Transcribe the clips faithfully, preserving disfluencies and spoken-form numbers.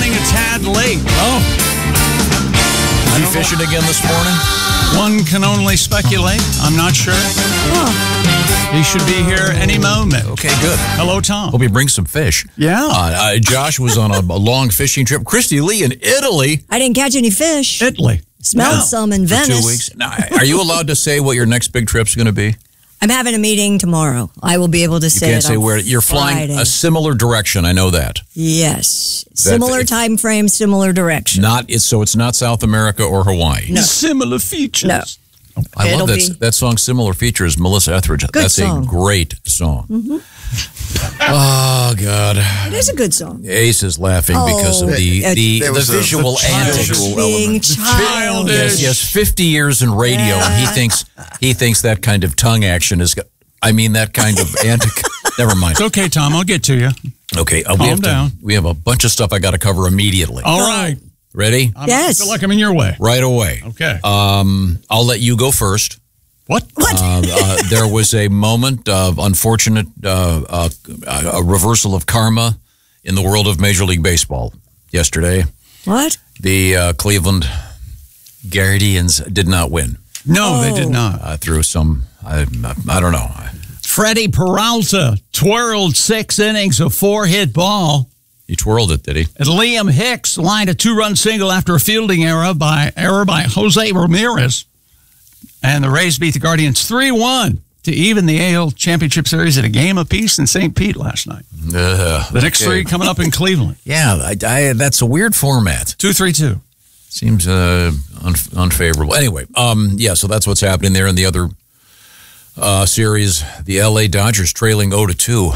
running a tad late. Oh. Are you fishing again this morning? One can only speculate. I'm not sure. He should be here any moment. Okay, good. Hello, Tom. Hope he brings some fish. Yeah. Uh, uh, Josh was on a, a long fishing trip. Christy Lee in Italy. I didn't catch any fish. Italy. Smelled Yeah. some in For Venice. two weeks. Now, are you allowed to say what your next big trip's going to be? I'm having a meeting tomorrow. I will be able to You say can't it say on where. You're flying Friday. a similar direction. I know that. Yes. Similar if- time frame, similar direction. Not it's so it's not South America or Hawaii. No. Similar features. No. I It'll love that be- that song. Similar features. Melissa Etheridge. Good That's song. a great song. Oh God. It is a good song. Ace is laughing because of Oh, the it- the, There the was a- visual the antics. childish Being element. childish. Yes, yes, fifty years in radio, and he thinks he thinks that kind of tongue action is. I mean, that kind of antic. Never mind. It's okay, Tom. I'll get to you. Okay, uh, we Calm have down. to. We have a bunch of stuff I got to cover immediately. All right. Ready? I'm, Yes. I feel like I'm in your way. Right away. Okay. Um, I'll let you go first. what? What? Uh, uh, there was a moment of unfortunate uh, uh, a reversal of karma in the world of Major League Baseball yesterday. What? The uh, Cleveland Guardians did not win No, they did Oh. not. uh, through some, I, I don't know. Freddie Peralta twirled six innings of four-hit ball. He twirled it, did he? And Liam Hicks lined a two-run single after a fielding error by error by Jose Ramirez. And the Rays beat the Guardians three one to even the A L Championship Series at a game apiece in Saint Pete last night. Uh, The next okay. three coming up in Cleveland. Yeah, I, I, that's a weird format. two three two. Seems uh, un, unfavorable. Anyway, um, yeah, so that's what's happening there in the other uh, series. The L A Dodgers trailing oh to two.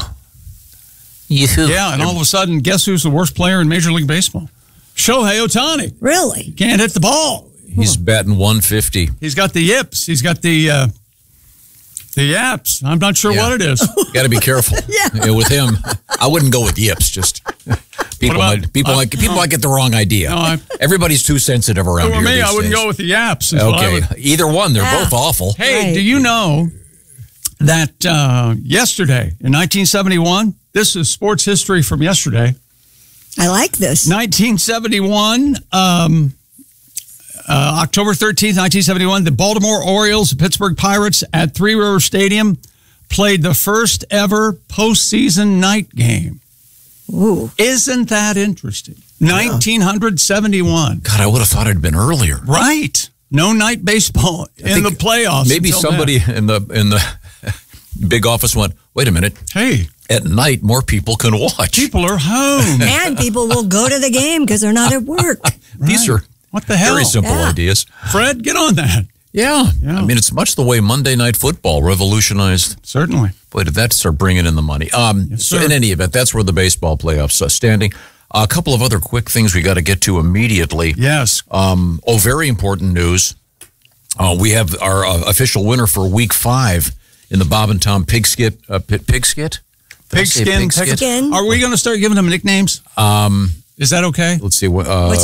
Yeah, and all of a sudden, guess who's the worst player in Major League Baseball? Shohei Ohtani. Really? Can't hit the ball. He's batting one fifty. He's got the yips. He's got the uh, the yaps. I'm not sure Yeah. what it is. Got to be careful. Yeah. With him, I wouldn't go with yips. Just people, about- might, people, uh, like, people no. might get the wrong idea. No, I- Everybody's too sensitive around For here me, these I wouldn't days. go with the yaps. is what I Okay, would- either one. They're Yeah. both awful. Hey, Right. do you know that uh, yesterday in nineteen seventy-one, this is sports history from yesterday. I like this. nineteen seventy-one, um, uh, October thirteenth, nineteen seventy-one, the Baltimore Orioles, the Pittsburgh Pirates at Three River Stadium played the first ever postseason night game. Ooh. Isn't that interesting? nineteen seventy-one. God, I would have thought it'd been earlier. Right. No night baseball in the think playoffs. Maybe until somebody then. in the in the big office went, wait a minute. Hey, At night, more people can watch. people are home. And people will go to the game because they're not at work. These Right. are What the hell? very simple Yeah. ideas. Fred, get on that. Yeah. Yeah. I mean, it's much the way Monday Night Football revolutionized. Certainly. Boy, did that start bringing in the money. Um, Yes, so sir. in any event, that's where the baseball playoffs are standing. a couple of other quick things we got to get to immediately. Yes. Um, oh, very important news. Uh, we have our uh, official winner for week five in the Bob and Tom Pigskit. Uh, P- Pigskit? Did I say Pigskin. Pigskit? Pigskin. Are we going to start giving them nicknames? Um, Is that okay? let's see. what. Uh, What's